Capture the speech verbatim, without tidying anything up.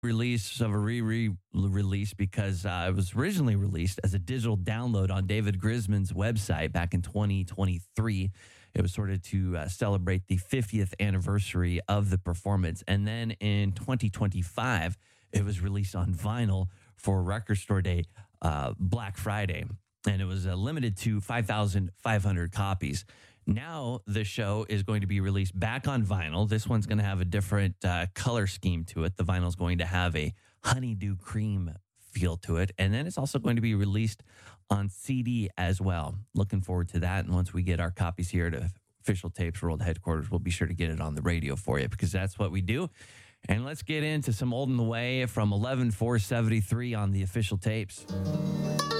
release of a re-release because uh, it was originally released as a digital download on David Grisman's website back in twenty twenty-three. It was sort of to uh, celebrate the fiftieth anniversary of the performance. And then in twenty twenty-five, it was released on vinyl for Record Store Day, uh, Black Friday. And it was uh, limited to five thousand five hundred copies. Now the show is going to be released back on vinyl. This one's going to have a different uh, color scheme to it. The vinyl is going to have a honeydew cream feel to it. And then it's also going to be released on C D as well. Looking forward to that. And once we get our copies here at Official Tapes World Headquarters, we'll be sure to get it on the radio for you because that's what we do. And let's get into some Old and the Way from eleven four seventy-three on the Official Tapes.